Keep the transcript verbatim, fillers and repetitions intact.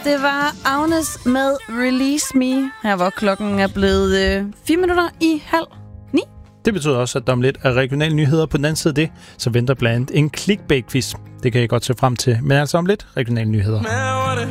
det var Agnes med Release Me. Her hvor klokken er blevet øh, fire minutter i halv ni. Det betyder også, at der om lidt er regionale nyheder. På den anden side af det, så venter blandt andet en clickbait-quiz. Det kan jeg godt se frem til. Men altså om lidt regionale nyheder.